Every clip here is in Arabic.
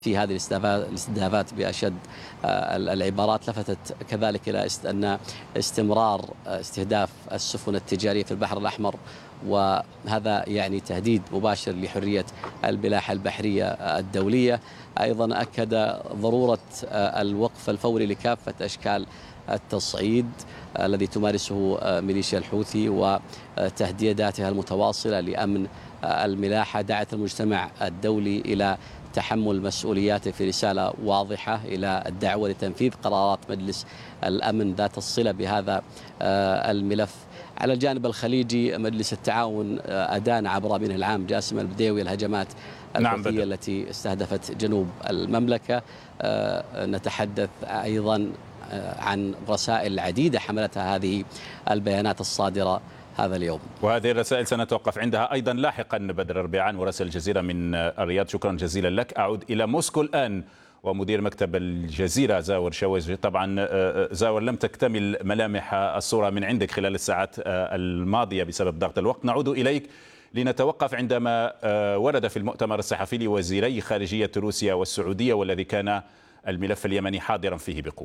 في هذه الاستهدافات بأشد العبارات. لفتت كذلك إلى أن استمرار استهداف السفن التجارية في البحر الأحمر، وهذا يعني تهديد مباشر لحرية الملاحة البحرية الدولية. أيضا أكد ضرورة الوقف الفوري لكافة أشكال التصعيد الذي تمارسه ميليشيا الحوثي وتهديداتها المتواصلة لأمن الملاحة. دعت المجتمع الدولي إلى تحمل مسؤولياته في رسالة واضحة إلى الدعوة لتنفيذ قرارات مجلس الأمن ذات الصلة بهذا الملف. على الجانب الخليجي، مجلس التعاون أدان عبر أمينه العام جاسم البديوي الهجمات الحوثية التي استهدفت جنوب المملكة. نتحدث أيضا عن رسائل عديدة حملتها هذه البيانات الصادرة هذا اليوم، وهذه الرسائل سنتوقف عندها أيضا لاحقا. بدر الربيعان مراسل الجزيرة من الرياض، شكرا جزيلا لك. أعود إلى موسكو الآن، ومدير مكتب الجزيرة زاور شويش. طبعا زاور، لم تكتمل ملامح الصورة من عندك خلال الساعات الماضية بسبب ضغط الوقت. نعود إليك لنتوقف عندما ورد في المؤتمر الصحفي لوزيري خارجية روسيا والسعودية، والذي كان الملف اليمني حاضرا فيه بقوة.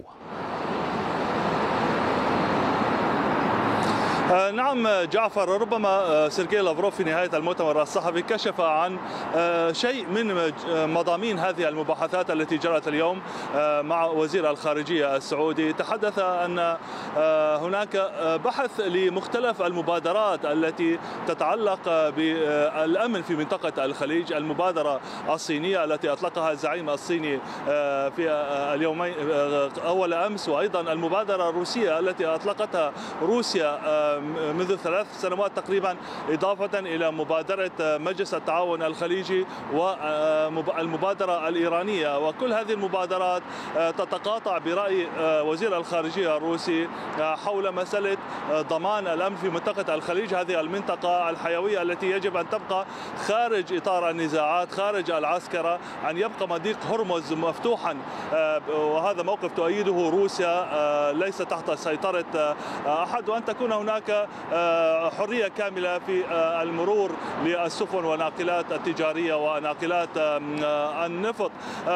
نعم جعفر، ربما سيرجي لافروف في نهاية المؤتمر الصحفي كشف عن شيء من مضامين هذه المباحثات التي جرت اليوم مع وزير الخارجية السعودي. تحدث أن هناك بحث لمختلف المبادرات التي تتعلق بالأمن في منطقة الخليج. المبادرة الصينية التي أطلقها الزعيم الصيني في اليومين أول أمس، وأيضا المبادرة الروسية التي أطلقتها روسيا منذ 3 سنوات تقريبا، إضافة إلى مبادرة مجلس التعاون الخليجي والمبادرة الإيرانية. وكل هذه المبادرات تتقاطع برأي وزير الخارجية الروسي حول مسألة ضمان الأمن في منطقة الخليج، هذه المنطقة الحيوية التي يجب أن تبقى خارج إطار النزاعات، خارج العسكرة، أن يبقى مضيق هرمز مفتوحا. وهذا موقف تؤيده روسيا، ليس تحت سيطرة أحد، وأن تكون هناك حرية كاملة في المرور للسفن وناقلات التجارية وناقلات النفط.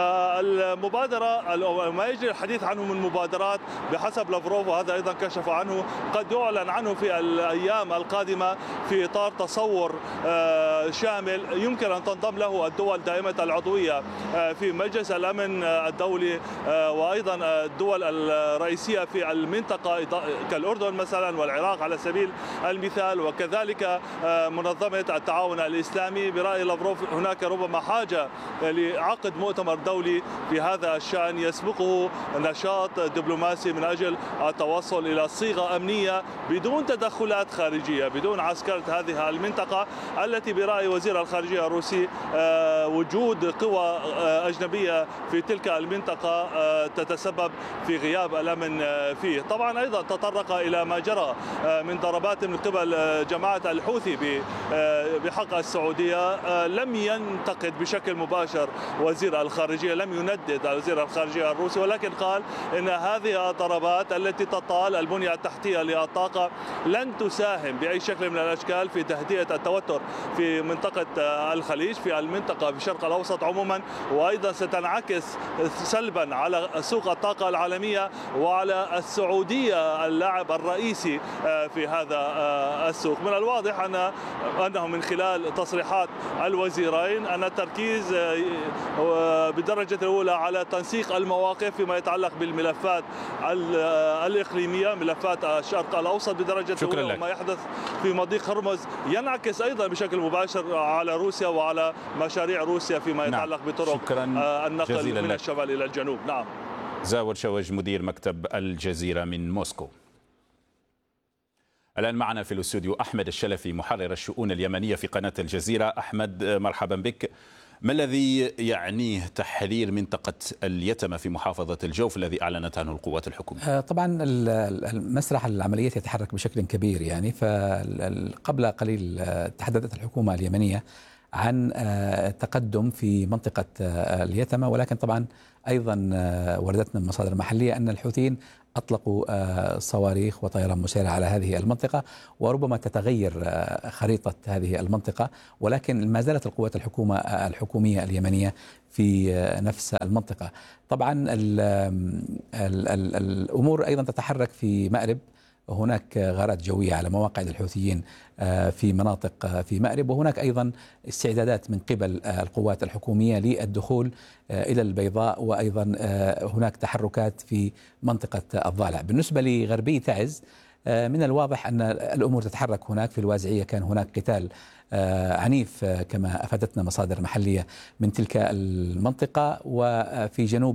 المبادرة ما يجري الحديث عنه من مبادرات بحسب لافروف، وهذا أيضا كشف عنه، قد يعلن عنه في الأيام القادمة في إطار تصور شامل يمكن أن تنضم له الدول دائمة العضوية في مجلس الأمن الدولي، وأيضا الدول الرئيسية في المنطقة كالأردن مثلا والعراق على سبيل المثال، وكذلك منظمة التعاون الإسلامي. برأي لافروف هناك ربما حاجة لعقد مؤتمر دولي في هذا الشأن يسبقه نشاط دبلوماسي من أجل التوصل إلى صيغة أمنية بدون تدخلات خارجية، بدون عسكرة هذه المنطقة التي برأي وزير الخارجية الروسي وجود قوى أجنبية في تلك المنطقة تتسبب في غياب الأمن فيه. طبعا أيضا تطرق إلى ما جرى من ضربات من قبل جماعة الحوثي بحق السعودية. لم ينتقد بشكل مباشر وزير الخارجية، لم يندد وزير الخارجية الروسي، ولكن قال إن هذه الضربات التي تطال البنية التحتية للطاقة لن تساهم بأي شكل من الأشكال في تهدئة التوتر في منطقة الخليج، في المنطقة في الشرق الأوسط عموما، وأيضا ستنعكس سلبا على سوق الطاقة العالمية وعلى السعودية اللاعب الرئيسي في هذا السوق. من الواضح أنه من خلال تصريحات الوزيرين أن التركيز بالدرجة الأولى على تنسيق المواقف فيما يتعلق بالملفات الإقليمية، ملفات الشرق الأوسط بدرجة الأولى، وما يحدث في مضيق هرمز ينعكس أيضا بشكل مباشر على روسيا وعلى مشاريع روسيا فيما يتعلق بطرق النقل من الشمال إلى الجنوب. نعم. زاور شويش مدير مكتب الجزيرة من موسكو. الآن معنا في الاستوديو أحمد الشلفي محرر الشؤون اليمنية في قناة الجزيرة. أحمد، مرحبا بك. ما الذي يعنيه تحرير منطقة اليتمة في محافظة الجوف الذي أعلنت عنه القوات الحكومية؟ طبعا المسرح العمليات يتحرك بشكل كبير، يعني فقبل قليل تحدثت الحكومة اليمنية عن تقدم في منطقة اليتمة، ولكن طبعا أيضا وردتنا من مصادر محلية أن الحوثيين أطلقوا صواريخ وطيران مسيرة على هذه المنطقة، وربما تتغير خريطة هذه المنطقة، ولكن ما زالت القوات الحكومية اليمنية في نفس المنطقة. طبعا الأمور أيضا تتحرك في مأرب، هناك غارات جوية على مواقع الحوثيين في مناطق في مأرب، وهناك أيضا استعدادات من قبل القوات الحكومية للدخول إلى البيضاء، وأيضا هناك تحركات في منطقة الضالع. بالنسبة لغربي تعز، من الواضح أن الأمور تتحرك هناك. في الوازعية كان هناك قتال عنيف كما أفادتنا مصادر محلية من تلك المنطقة، وفي جنوب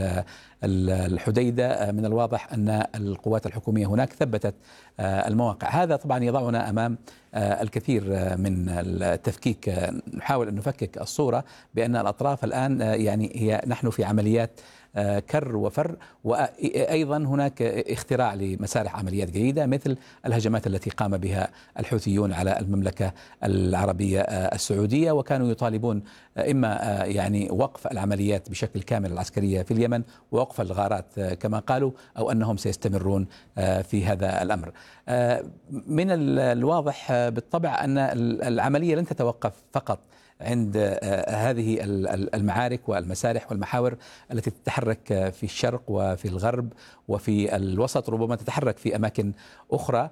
الحديدة من الواضح أن القوات الحكومية هناك ثبتت المواقع. هذا طبعا يضعنا أمام الكثير من التفكيك. نحاول أن نفكك الصورة بأن الأطراف الآن يعني نحن في عمليات كر وفر، وأيضا هناك اختراع لمسارح عمليات جديدة مثل الهجمات التي قام بها الحوثيون على المملكة العربية السعودية، وكانوا يطالبون إما يعني وقف العمليات بشكل كامل العسكرية في اليمن ووقف الغارات كما قالوا، أو أنهم سيستمرون في هذا الأمر. من الواضح بالطبع أن العملية لن تتوقف فقط عند هذه المعارك والمسارح والمحاور التي تتحرك في الشرق وفي الغرب وفي الوسط، ربما تتحرك في أماكن أخرى،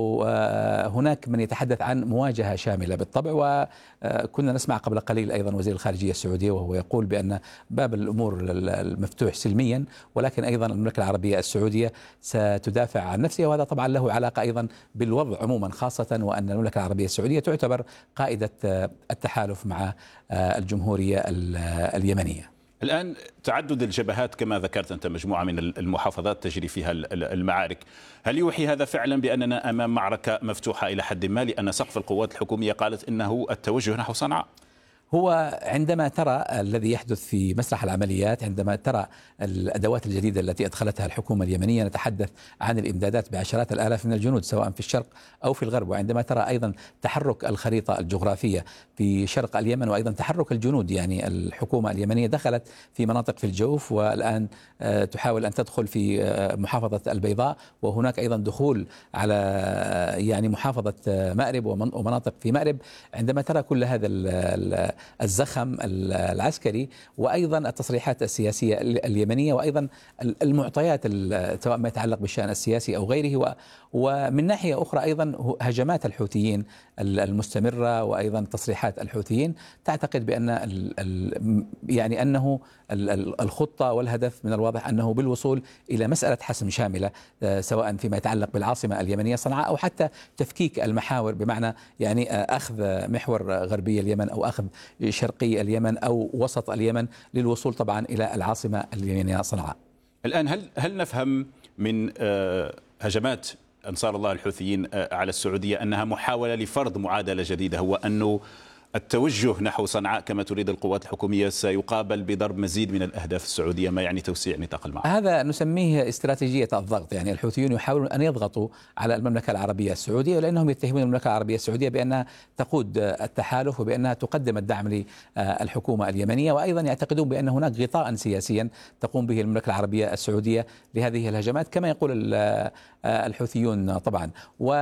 وهناك من يتحدث عن مواجهة شاملة بالطبع. وكنا نسمع قبل قليل أيضا وزير الخارجية السعودية وهو يقول بأن باب الأمور المفتوح سلميا، ولكن أيضا المملكة العربية السعودية ستدافع عن نفسها، وهذا طبعا له علاقة أيضا بالوضع عموما، خاصة وأن المملكة العربية السعودية تعتبر قائدة التحالف مع الجمهورية اليمنية. الآن تعدد الجبهات كما ذكرت أنت، مجموعة من المحافظات تجري فيها المعارك، هل يوحي هذا فعلا بأننا أمام معركة مفتوحة إلى حد ما؟ لأن سقف القوات الحكومية قالت إنه التوجه نحو صنعاء. هو عندما ترى الذي يحدث في مسرح العمليات، عندما ترى الأدوات الجديدة التي أدخلتها الحكومة اليمنية، نتحدث عن الإمدادات بعشرات الآلاف من الجنود سواء في الشرق أو في الغرب، وعندما ترى أيضا تحرك الخريطة الجغرافية في شرق اليمن وأيضا تحرك الجنود، يعني الحكومة اليمنية دخلت في مناطق في الجوف والآن تحاول أن تدخل في محافظة البيضاء، وهناك أيضا دخول على يعني محافظة مأرب ومناطق في مأرب. عندما ترى كل هذا الزخم العسكري وأيضا التصريحات السياسية اليمنية وأيضا المعطيات سواء ما يتعلق بالشأن السياسي أو غيره، ومن ناحية أخرى أيضا هجمات الحوثيين المستمرة وأيضا تصريحات الحوثيين، تعتقد بأن يعني أنه الخطة والهدف من الواضح أنه بالوصول إلى مسألة حسم شاملة، سواء فيما يتعلق بالعاصمة اليمنية صنعاء أو حتى تفكيك المحاور، بمعنى يعني أخذ محور غربي اليمن أو أخذ شرقي اليمن أو وسط اليمن للوصول طبعا إلى العاصمة اليمنية صنعاء. الآن هل نفهم من هجمات أنصار الله الحوثيين على السعودية أنها محاولة لفرض معادلة جديدة، هو أنه التوجه نحو صنعاء كما تريد القوات الحكومية سيقابل بضرب مزيد من الأهداف السعودية، ما يعني توسيع نطاق المعركة؟ هذا نسميه استراتيجية الضغط. يعني الحوثيون يحاولون أن يضغطوا على المملكة العربية السعودية، لأنهم يتهمون المملكة العربية السعودية بأنها تقود التحالف وبأنها تقدم الدعم للحكومة اليمنية، وأيضا يعتقدون بأن هناك غطاء سياسيا تقوم به المملكة العربية السعودية لهذه الهجمات كما يقول الحوثيون طبعا.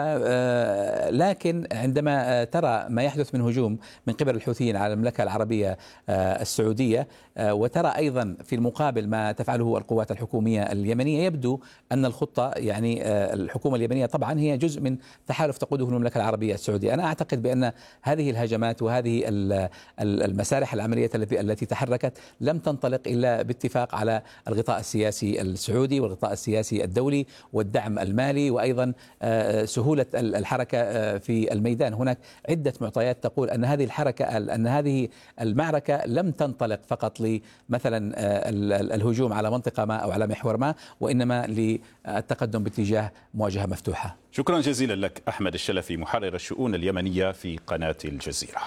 ولكن عندما ترى ما يحدث من هجوم من قبل الحوثيين على المملكة العربية السعودية، وترى أيضا في المقابل ما تفعله القوات الحكومية اليمنية، يبدو أن الخطة يعني الحكومة اليمنية طبعا هي جزء من تحالف تقوده المملكة العربية السعودية. أنا أعتقد بأن هذه الهجمات وهذه المسارح العملية التي تحركت لم تنطلق إلا باتفاق على الغطاء السياسي السعودي والغطاء السياسي الدولي والدعم المالي وأيضا سهولة الحركة في الميدان. هناك عدة معطيات تقول أن هذه المعركة لم تنطلق فقط لمثلا الهجوم على منطقة ما أو على محور ما، وإنما للتقدم باتجاه مواجهة مفتوحة. شكرا جزيلا لك أحمد الشلفي، محرر الشؤون اليمنية في قناة الجزيرة.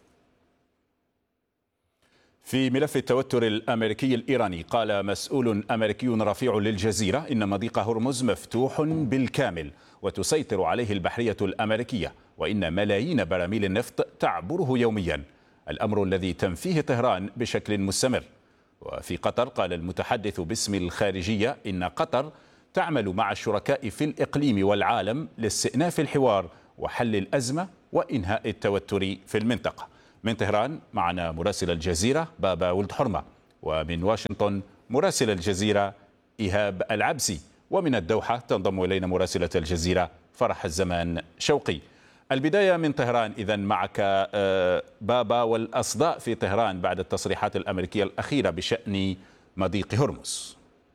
في ملف التوتر الأمريكي الإيراني، قال مسؤول أمريكي رفيع للجزيرة إن مضيق هرمز مفتوح بالكامل وتسيطر عليه البحرية الأمريكية، وإن ملايين براميل النفط تعبره يوميا. الأمر الذي تنفيه طهران بشكل مستمر. وفي قطر قال المتحدث باسم الخارجية إن قطر تعمل مع الشركاء في الإقليم والعالم لاستئناف الحوار وحل الأزمة وإنهاء التوتر في المنطقة. من طهران معنا مراسل الجزيرة بابا ولد حرمة، ومن واشنطن مراسل الجزيرة إيهاب العبسي، ومن الدوحة تنضم إلينا مراسلة الجزيرة فرح الزمان شوقي. البداية من طهران إذن معك بابا، والأصداء في طهران بعد التصريحات الأمريكية الأخيرة بشأن مضيق هرمز.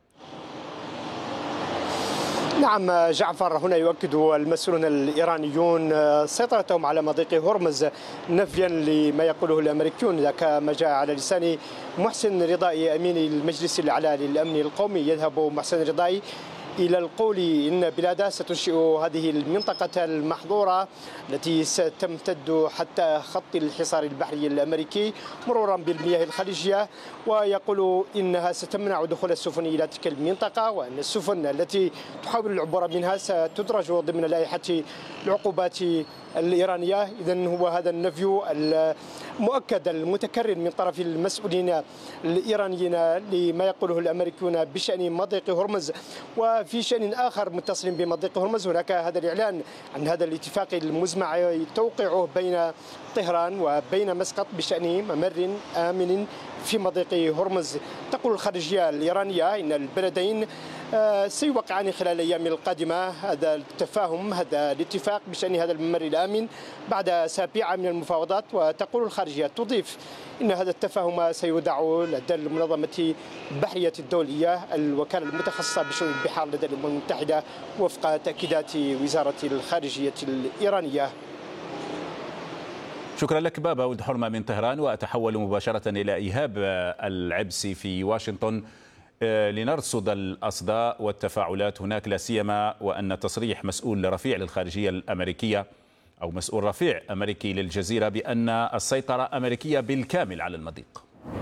نعم جعفر، هنا يؤكد المسؤولون الإيرانيون سيطرتهم على مضيق هرمز نفيا لما يقوله الأمريكيون، كما جاء على لسان محسن رضائي أمين المجلس الأعلى للأمن القومي. يذهب محسن رضائي إلى القول إن بلاده ستنشئ هذه المنطقة المحظورة التي ستمتد حتى خط الحصار البحري الأمريكي مرورا بالمياه الخليجية، ويقول إنها ستمنع دخول السفن إلى تلك المنطقة، وأن السفن التي تحاول العبور منها ستدرج ضمن لائحة العقوبات الإيرانية. إذن هو هذا النفي المؤكد المتكرر من طرف المسؤولين الإيرانيين لما يقوله الأمريكيون بشأن مضيق هرمز. وفي شأن آخر متصل بمضيق هرمز، هناك هذا الإعلان عن هذا الاتفاق المزمع توقيعه بين طهران وبين مسقط بشأن ممر آمن في مضيق هرمز. تقول الخارجية الإيرانية إن البلدين سيوقعان خلال الأيام القادمة هذا التفاهم، هذا الاتفاق بشأن هذا الممر الآمن بعد أسابيع من المفاوضات. وتقول الخارجية تضيف إن هذا التفاهم سيودع لدى المنظمة البحرية الدولية، الوكالة المتخصصة بشؤون البحار لدى الأمم المتحدة، وفق تأكيدات وزارة الخارجية الإيرانية. شكرا لك بابا ولد حرمة من طهران. وأتحول مباشرة إلى إيهاب العبسي في واشنطن لنرصد الأصداء والتفاعلات هناك، لا سيما وأن تصريح مسؤول رفيع للخارجية الأمريكية أو مسؤول رفيع أمريكي للجزيرة بأن السيطرة أمريكية بالكامل على المضيق.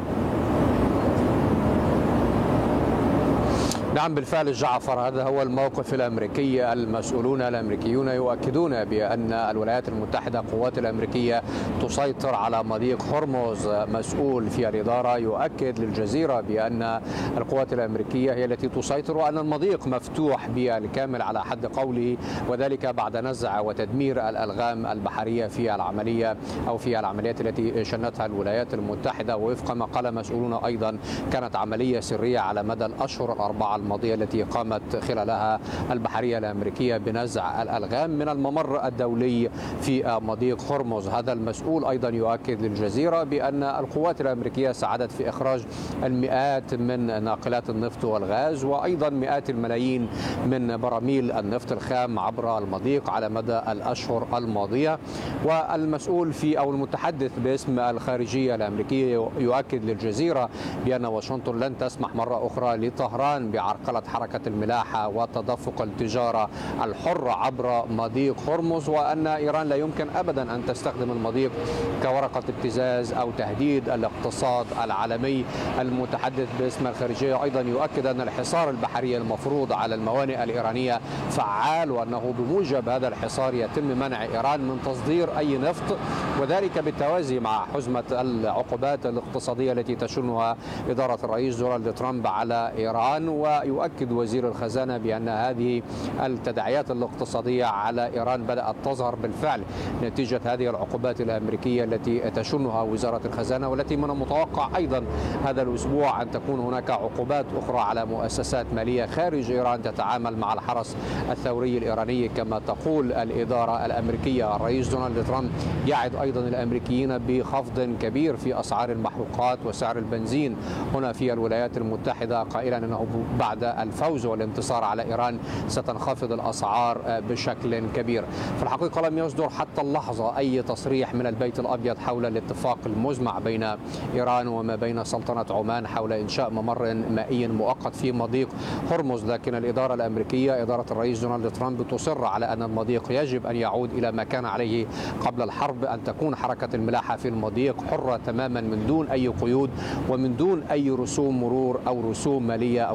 نعم بالفعل جعفر، هذا هو الموقف الأمريكي. المسؤولون الأمريكيون يؤكدون بأن الولايات المتحدة قوات الأمريكية تسيطر على مضيق هرمز. مسؤول في الإدارة يؤكد للجزيرة بأن القوات الأمريكية هي التي تسيطر، وأن المضيق مفتوح بالكامل على حد قوله، وذلك بعد نزع وتدمير الألغام البحرية في العملية أو في العمليات التي شنتها الولايات المتحدة. ووفق ما قال مسؤولون أيضا كانت عملية سرية على مدى الأشهر الأربعة الماضية التي قامت خلالها البحرية الأمريكية بنزع الألغام من الممر الدولي في مضيق هرمز. هذا المسؤول أيضا يؤكد للجزيرة بأن القوات الأمريكية ساعدت في إخراج المئات من ناقلات النفط والغاز، وأيضا مئات الملايين من براميل النفط الخام عبر المضيق على مدى الأشهر الماضية. والمسؤول في أو المتحدث باسم الخارجية الأمريكية يؤكد للجزيرة بأن واشنطن لن تسمح مرة أخرى لطهران بعرقلة حركة الملاحة وتدفق التجارة الحرة عبر مضيق هرمز، وأن إيران لا يمكن أبدا أن تستخدم المضيق كورقة ابتزاز أو تهديد الاقتصاد العالمي. المتحدث باسم الخارجية أيضا يؤكد أن الحصار البحري المفروض على الموانئ الإيرانية فعال، وأنه بموجب هذا الحصار يتم منع إيران من تصدير أي نفط، وذلك بالتوازي مع حزمة العقوبات الاقتصادية التي تشنها إدارة الرئيس دونالد ترامب على إيران. ويؤكد وزير الخزانة بأن هذه التداعيات الاقتصادية على إيران بدأت تظهر بالفعل نتيجة هذه العقوبات الأمريكية التي تشنها وزارة الخزانة، والتي من المتوقع أيضا هذا الأسبوع أن تكون هناك عقوبات أخرى على مؤسسات مالية خارج إيران تتعامل مع الحرس الثوري الإيراني كما تقول الإدارة الأمريكية. الرئيس دونالد ترامب يعد أيضا الأمريكيين بخفض كبير في أسعار المحروقات وسعر البنزين هنا في الولايات المتحدة، قائلا أنه بعد الفوز والانتصار على إيران ستنخفض الأسعار بشكل كبير. في الحقيقة لم يصدر حتى اللحظة أي تصريح من البيت الأبيض حول الاتفاق المزمع بين إيران وما بين سلطنة عمان حول إنشاء ممر مائي مؤقت في مضيق هرمز، لكن الإدارة الأمريكية إدارة الرئيس دونالد ترامب تصر على أن المضيق يجب أن يعود إلى ما كان عليه قبل الحرب، أن تكون حركة الملاحة في المضيق حرة تماما من دون أي قيود ومن دون أي رسوم مرور أو رسوم مالية أو رسوم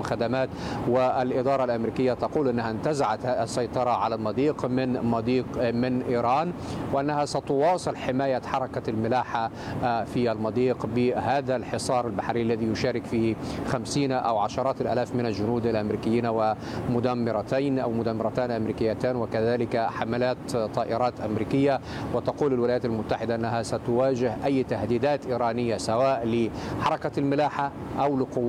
خدمات. والإدارة الأمريكية تقول أنها انتزعت السيطرة على المضيق من إيران، وأنها ستواصل حماية حركة الملاحة في المضيق بهذا الحصار البحري الذي يشارك فيه 50 أو عشرات الآلاف من الجنود الأمريكيين ومدمرتين أو مدمرتان أمريكيتان، وكذلك حملات طائرات أمريكية. وتقول الولايات المتحدة أنها ستواجه أي تهديدات إيرانية سواء لحركة الملاحة أو لقوات